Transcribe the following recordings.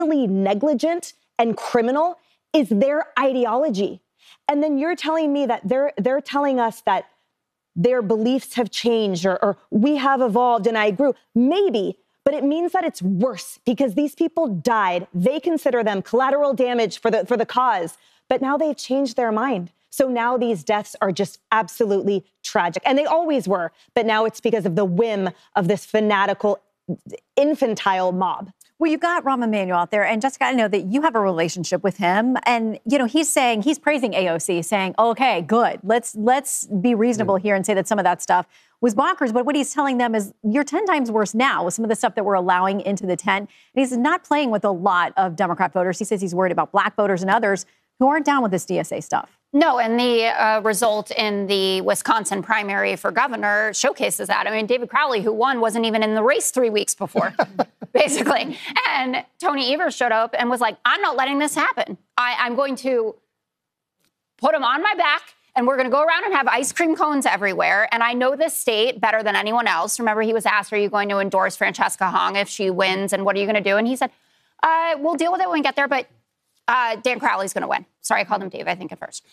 negligent and criminal is their ideology. And then you're telling me that they're telling us that their beliefs have changed or we have evolved and I grew. Maybe, but it means that it's worse because these people died. They consider them collateral damage for the cause, but now they've changed their mind. So now these deaths are just absolutely tragic. And they always were, but now it's because of the whim of this fanatical, infantile mob. Well, you've got Rahm Emanuel out there, and Jessica, I know that you have a relationship with him, and he's praising AOC, saying, "Okay, good, let's be reasonable here and say that some of that stuff was bonkers." But what he's telling them is, you're 10 times worse now with some of the stuff that we're allowing into the tent. And he's not playing with a lot of Democrat voters. He says he's worried about black voters and others who aren't down with this DSA stuff. No, and the result in the Wisconsin primary for governor showcases that. I mean, David Crowley, who won, wasn't even in the race 3 weeks before, basically. And Tony Evers showed up and was like, I'm not letting this happen. I'm going to put him on my back, and we're going to go around and have ice cream cones everywhere. And I know this state better than anyone else. Remember, he was asked, are you going to endorse Francesca Hong if she wins, and what are you going to do? And he said, we'll deal with it when we get there, but Dan Crowley's going to win. Sorry, I called him Dave, I think, at first.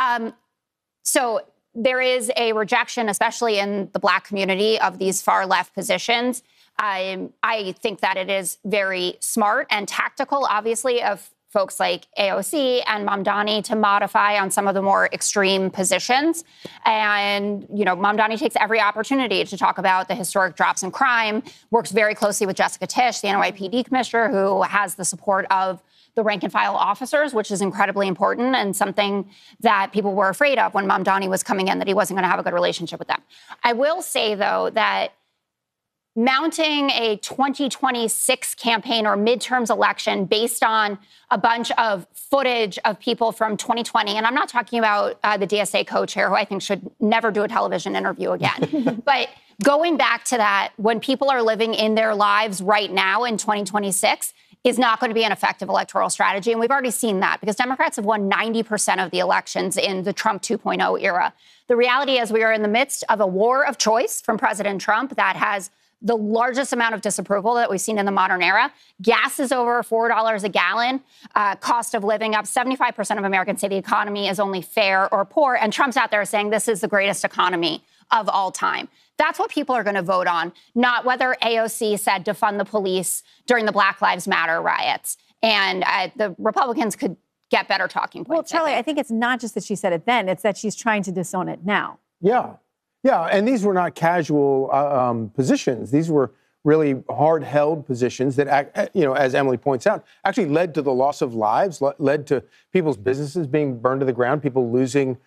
So there is a rejection, especially in the black community, of these far left positions. I think that it is very smart and tactical, obviously, of folks like AOC and Mamdani to modify on some of the more extreme positions. And, Mamdani takes every opportunity to talk about the historic drops in crime, works very closely with Jessica Tisch, the NYPD commissioner, who has the support of the rank and file officers, which is incredibly important and something that people were afraid of when Mamdani was coming in, that he wasn't going to have a good relationship with them. I will say, though, that mounting a 2026 campaign or midterms election based on a bunch of footage of people from 2020, and I'm not talking about the DSA co-chair, who I think should never do a television interview again, but going back to that, when people are living in their lives right now in 2026, is not going to be an effective electoral strategy. And we've already seen that because Democrats have won 90% of the elections in the Trump 2.0 era. The reality is we are in the midst of a war of choice from President Trump that has the largest amount of disapproval that we've seen in the modern era. Gas is over $4 a gallon. Cost of living up. 75% of Americans say the economy is only fair or poor. And Trump's out there saying this is the greatest economy of all time. That's what people are going to vote on, not whether AOC said defund the police during the Black Lives Matter riots. And the Republicans could get better talking points. Well, Charlie, I think it's not just that she said it then, it's that she's trying to disown it now. Yeah. Yeah. And these were not casual positions. These were really hard-held positions that, as Emily points out, actually led to the loss of lives, led to people's businesses being burned to the ground, people losing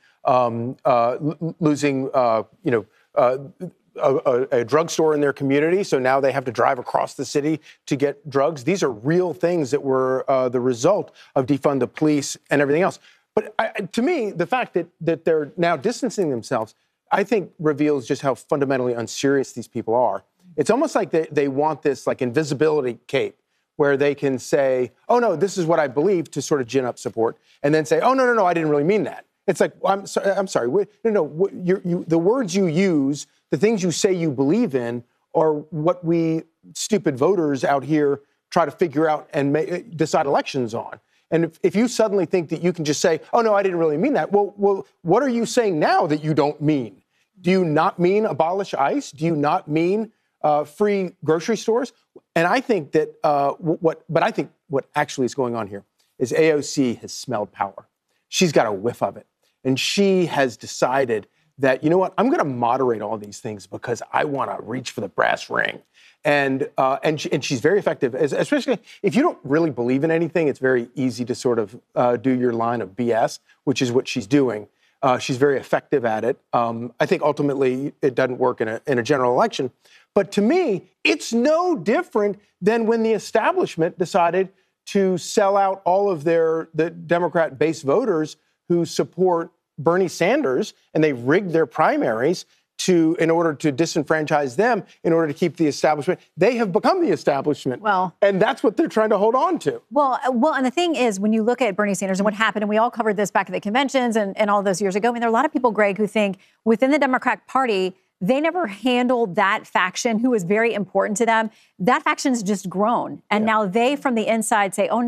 a drugstore in their community, so now they have to drive across the city to get drugs. These are real things that were the result of defund the police and everything else. But to me, the fact that they're now distancing themselves, I think reveals just how fundamentally unserious these people are. It's almost like they want this like invisibility cape where they can say, oh, no, this is what I believe, to sort of gin up support, and then say, oh, no, I didn't really mean that. It's like, I'm sorry. The words you use, the things you say you believe in, are what we stupid voters out here try to figure out and decide elections on. And if you suddenly think that you can just say, oh, no, I didn't really mean that. Well, what are you saying now that you don't mean? Do you not mean abolish ICE? Do you not mean free grocery stores? And I think that what actually is going on here is AOC has smelled power. She's got a whiff of it. And she has decided that, you know what, I'm going to moderate all these things because I want to reach for the brass ring. And she's very effective, especially if you don't really believe in anything. It's very easy to sort of do your line of BS, which is what she's doing. She's very effective at it. I think ultimately it doesn't work in a general election. But to me, it's no different than when the establishment decided to sell out all of the Democrat base voters who support Bernie Sanders, and they rigged their primaries in order to disenfranchise them, in order to keep the establishment. They have become the establishment. Well, and that's what they're trying to hold on to. Well, and the thing is, when you look at Bernie Sanders and what happened, and we all covered this back at the conventions and all those years ago, I mean, there are a lot of people, Greg, who think within the Democratic Party, they never handled that faction who was very important to them. That faction's just grown. And now they, from the inside, say, oh,